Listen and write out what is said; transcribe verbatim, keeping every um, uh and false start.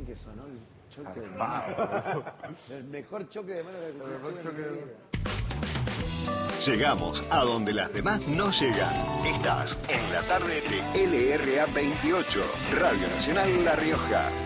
que sonó el choque de mano. El mejor choque de mano que El mejor choque de mano. Llegamos a donde las demás no llegan. Estás en la tarde de L R A veintiocho, Radio Nacional La Rioja.